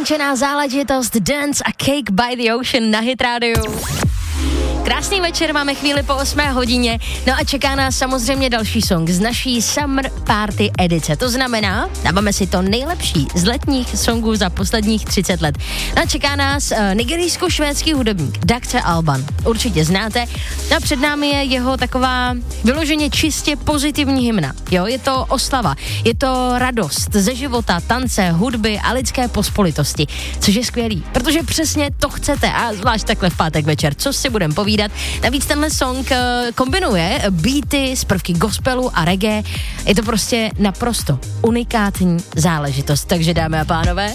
nedokončená záležitost Dance a Cake by the Ocean na Hit Radio. Krásný večer, máme chvíli po 8 hodině, no a čeká nás samozřejmě další song z naší Summer Party edice. To znamená, dáváme si to nejlepší z letních songů za posledních 30 let. No a čeká nás nigerijsko-švédský hudebník Dr. Alban. Určitě znáte. No a před námi je jeho taková vyloženě čistě pozitivní hymna. Jo, je to oslava, je to radost ze života, tance, hudby a lidské pospolitosti, což je skvělý, protože přesně to chcete a zvlášť takhle v pátek večer, co si budeme povídat. Navíc tenhle song kombinuje beaty z prvky gospelu a reggae. Je to prostě naprosto unikátní záležitost. Takže dámy a pánové,